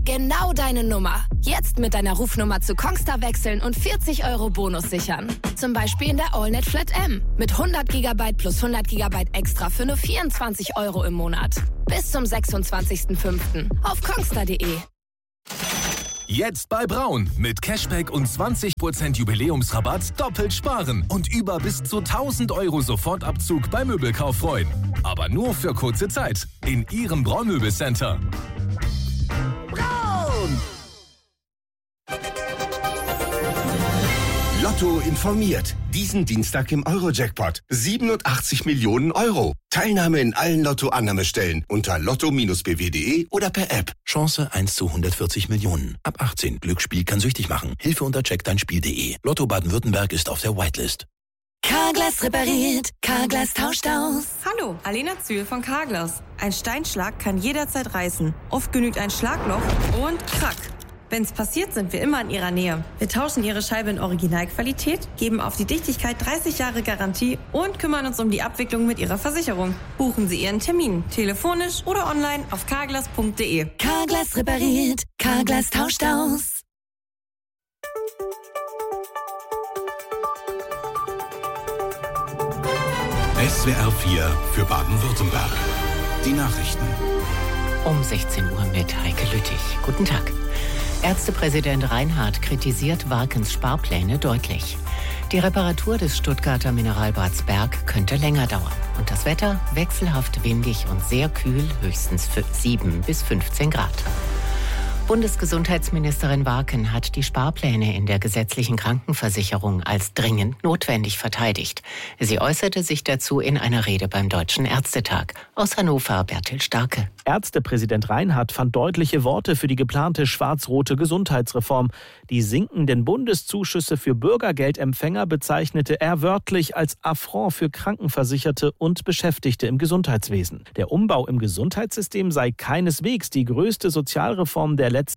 Genau deine Nummer. Jetzt mit deiner Rufnummer zu Kongstar wechseln und 40 € Bonus sichern. Zum Beispiel in der AllNet Flat M. Mit 100 GB plus 100 GB extra für nur 24 € im Monat. Bis zum 26.05. auf kongstar.de. Jetzt bei Braun. Mit Cashback und 20% Jubiläumsrabatt doppelt sparen und über bis zu 1.000 € Sofortabzug beim Möbelkauf freuen. Aber nur für kurze Zeit. In Ihrem Braun-Möbelcenter. Braun! Lotto informiert. Diesen Dienstag im Euro-Jackpot. 87 Millionen €. Teilnahme in allen Lotto-Annahmestellen unter lotto-bw.de oder per App. Chance 1 zu 140 Millionen. Ab 18. Glücksspiel kann süchtig machen. Hilfe unter checkdeinspiel.de. Lotto Baden-Württemberg ist auf der Whitelist. Carglass repariert. Carglass tauscht aus. Hallo, Alena Zühl von Carglass. Ein Steinschlag kann jederzeit reißen. Oft genügt ein Schlagloch und krack. Wenn's passiert, sind wir immer in Ihrer Nähe. Wir tauschen Ihre Scheibe in Originalqualität, geben auf die Dichtigkeit 30 Jahre Garantie und kümmern uns um die Abwicklung mit Ihrer Versicherung. Buchen Sie Ihren Termin, telefonisch oder online auf carglass.de. Carglass repariert. Carglass tauscht aus. SWR 4 für Baden-Württemberg. Die Nachrichten. Um 16 Uhr mit Heike Lüttich. Guten Tag. Ärztepräsident Reinhardt kritisiert Warkens Sparpläne deutlich. Die Reparatur des Stuttgarter Mineralbads Berg könnte länger dauern. Und das Wetter wechselhaft windig und sehr kühl, höchstens für 7 bis 15 Grad. Bundesgesundheitsministerin Warken hat die Sparpläne in der gesetzlichen Krankenversicherung als dringend notwendig verteidigt. Sie äußerte sich dazu in einer Rede beim Deutschen Ärztetag. Aus Hannover Bertil Starke. Ärztepräsident Reinhardt fand deutliche Worte für die geplante schwarz-rote Gesundheitsreform. Die sinkenden Bundeszuschüsse für Bürgergeldempfänger bezeichnete er wörtlich als Affront für Krankenversicherte und Beschäftigte im Gesundheitswesen. Der Umbau im Gesundheitssystem sei keineswegs die größte Sozialreform der letzten.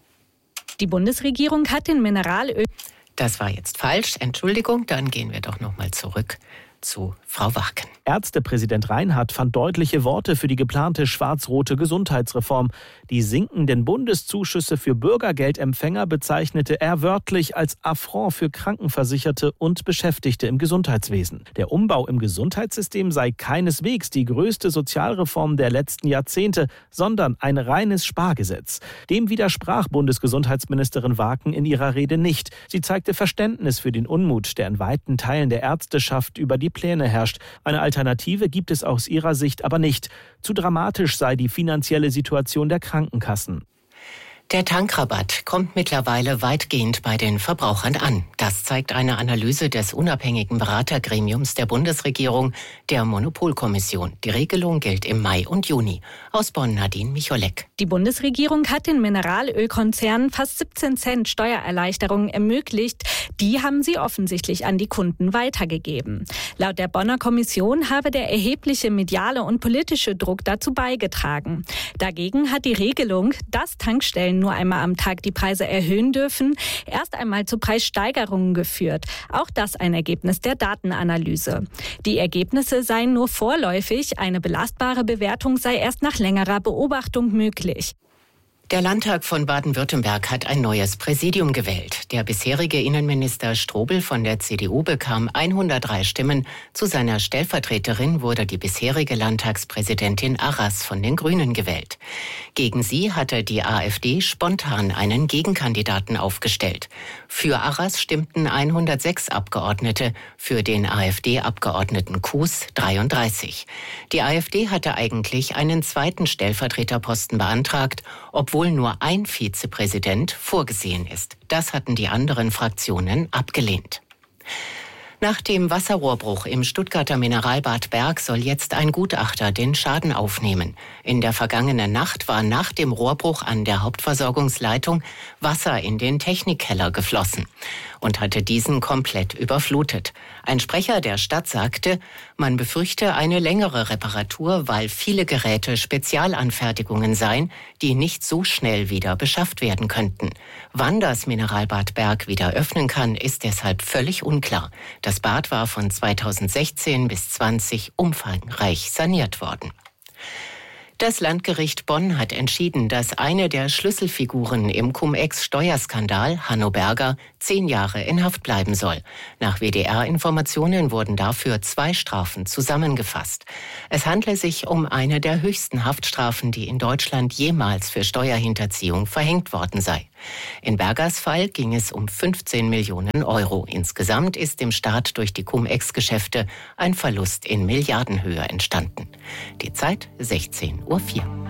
Die Bundesregierung hat den Mineralöl... Das war jetzt falsch. Entschuldigung, dann gehen wir doch nochmal zurück zu Frau Warken. Ärztepräsident Reinhardt fand deutliche Worte für die geplante schwarz-rote Gesundheitsreform. Die sinkenden Bundeszuschüsse für Bürgergeldempfänger bezeichnete er wörtlich als Affront für Krankenversicherte und Beschäftigte im Gesundheitswesen. Der Umbau im Gesundheitssystem sei keineswegs die größte Sozialreform der letzten Jahrzehnte, sondern ein reines Spargesetz. Dem widersprach Bundesgesundheitsministerin Warken in ihrer Rede nicht. Sie zeigte Verständnis für den Unmut, der in weiten Teilen der Ärzteschaft über die Pläne herrscht. Eine Alternative gibt es aus ihrer Sicht aber nicht. Zu dramatisch sei die finanzielle Situation der Krankenkassen. Der Tankrabatt kommt mittlerweile weitgehend bei den Verbrauchern an. Das zeigt eine Analyse des unabhängigen Beratergremiums der Bundesregierung, der Monopolkommission. Die Regelung gilt im Mai und Juni. Aus Bonn Nadine Micholek. Die Bundesregierung hat den Mineralölkonzernen fast 17 Cent Steuererleichterungen ermöglicht. Die haben sie offensichtlich an die Kunden weitergegeben. Laut der Bonner Kommission habe der erhebliche mediale und politische Druck dazu beigetragen. Dagegen hat die Regelung, dass Tankstellen nur einmal am Tag die Preise erhöhen dürfen, erst einmal zu Preissteigerungen geführt. Auch das ein Ergebnis der Datenanalyse. Die Ergebnisse seien nur vorläufig, eine belastbare Bewertung sei erst nach längerer Beobachtung möglich. Der Landtag von Baden-Württemberg hat ein neues Präsidium gewählt. Der bisherige Innenminister Strobel von der CDU bekam 103 Stimmen. Zu seiner Stellvertreterin wurde die bisherige Landtagspräsidentin Arras von den Grünen gewählt. Gegen sie hatte die AfD spontan einen Gegenkandidaten aufgestellt. Für Arras stimmten 106 Abgeordnete, für den AfD-Abgeordneten Kuhs 33. Die AfD hatte eigentlich einen zweiten Stellvertreterposten beantragt, obwohl nur ein Vizepräsident vorgesehen ist. Das hatten die anderen Fraktionen abgelehnt. Nach dem Wasserrohrbruch im Stuttgarter Mineralbad Berg soll jetzt ein Gutachter den Schaden aufnehmen. In der vergangenen Nacht war nach dem Rohrbruch an der Hauptversorgungsleitung Wasser in den Technikkeller geflossen und hatte diesen komplett überflutet. Ein Sprecher der Stadt sagte, man befürchte eine längere Reparatur, weil viele Geräte Spezialanfertigungen seien, die nicht so schnell wieder beschafft werden könnten. Wann das Mineralbad Berg wieder öffnen kann, ist deshalb völlig unklar. Das Bad war von 2016 bis 2020 umfangreich saniert worden. Das Landgericht Bonn hat entschieden, dass eine der Schlüsselfiguren im Cum-Ex-Steuerskandal, Hanno Berger, 10 Jahre in Haft bleiben soll. Nach WDR-Informationen wurden dafür 2 Strafen zusammengefasst. Es handle sich um eine der höchsten Haftstrafen, die in Deutschland jemals für Steuerhinterziehung verhängt worden sei. In Bergers Fall ging es um 15 Millionen Euro. Insgesamt ist dem Staat durch die Cum-Ex-Geschäfte ein Verlust in Milliardenhöhe entstanden. Die Zeit 16:04 Uhr.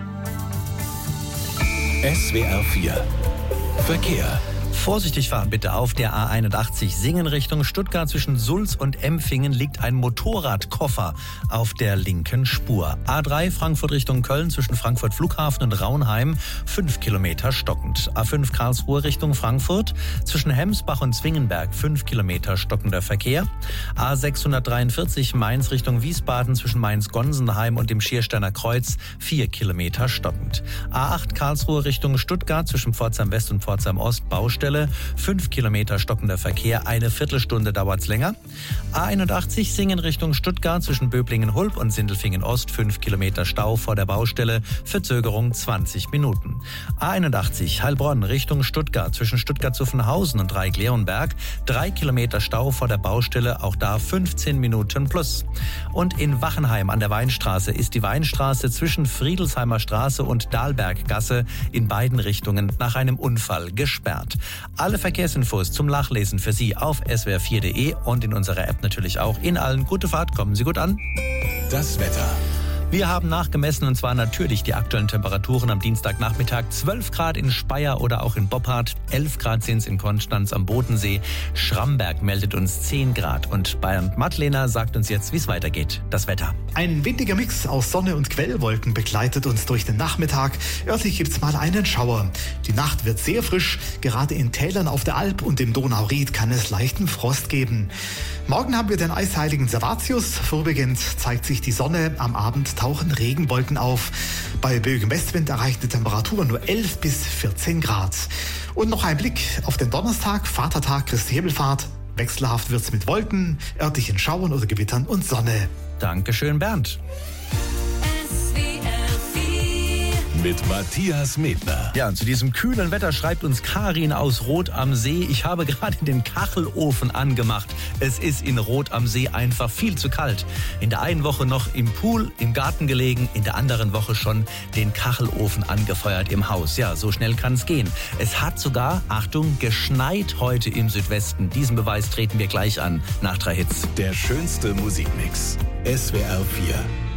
SWR 4 Verkehr. Vorsichtig fahren bitte auf der A81 Singen Richtung Stuttgart. Zwischen Sulz und Empfingen liegt ein Motorradkoffer auf der linken Spur. A3 Frankfurt Richtung Köln zwischen Frankfurt Flughafen und Raunheim 5 Kilometer stockend. A5 Karlsruhe Richtung Frankfurt zwischen Hemsbach und Zwingenberg 5 Kilometer stockender Verkehr. A643 Mainz Richtung Wiesbaden zwischen Mainz-Gonsenheim und dem Schiersteiner Kreuz 4 Kilometer stockend. A8 Karlsruhe Richtung Stuttgart zwischen Pforzheim West und Pforzheim Ost Baustelle 5 Kilometer stockender Verkehr, eine Viertelstunde dauert's länger. A81 Singen Richtung Stuttgart zwischen Böblingen-Hulb und Sindelfingen-Ost 5 Kilometer Stau vor der Baustelle, Verzögerung 20 Minuten. A81 Heilbronn Richtung Stuttgart zwischen Stuttgart-Zuffenhausen und Dreieck-Leonberg 3 Kilometer Stau vor der Baustelle, auch da 15 Minuten plus. Und in Wachenheim an der Weinstraße ist die Weinstraße zwischen Friedelsheimer Straße und Dahlberggasse in beiden Richtungen nach einem Unfall gesperrt. Alle Verkehrsinfos zum Nachlesen für Sie auf swr4.de und in unserer App natürlich auch. In allen gute Fahrt, kommen Sie gut an. Das Wetter. Wir haben nachgemessen, und zwar natürlich die aktuellen Temperaturen am Dienstagnachmittag. 12 Grad in Speyer oder auch in Boppard, 11 Grad sind es in Konstanz am Bodensee. Schramberg meldet uns 10 Grad. Und Bernd Mattlehner sagt uns jetzt, wie es weitergeht. Das Wetter. Ein windiger Mix aus Sonne und Quellwolken begleitet uns durch den Nachmittag. Örtlich gibt's mal einen Schauer. Die Nacht wird sehr frisch. Gerade in Tälern auf der Alp und im Donauried kann es leichten Frost geben. Morgen haben wir den eisheiligen Servatius. Vorübergehend zeigt sich die Sonne. Am Abend tauchen Regenwolken auf. Bei böigem Westwind erreicht die Temperatur nur 11 bis 14 Grad. Und noch ein Blick auf den Donnerstag, Vatertag, Christi Himmelfahrt. Wechselhaft wird's mit Wolken, örtlichen Schauern oder Gewittern und Sonne. Dankeschön, Bernd. Mit Matthias Medner. Ja, und zu diesem kühlen Wetter schreibt uns Karin aus Rot am See. Ich habe gerade den Kachelofen angemacht. Es ist in Rot am See einfach viel zu kalt. In der einen Woche noch im Pool, im Garten gelegen, in der anderen Woche schon den Kachelofen angefeuert im Haus. Ja, so schnell kann es gehen. Es hat sogar, Achtung, geschneit heute im Südwesten. Diesen Beweis treten wir gleich an nach 3 Hits. Der schönste Musikmix. SWR 4.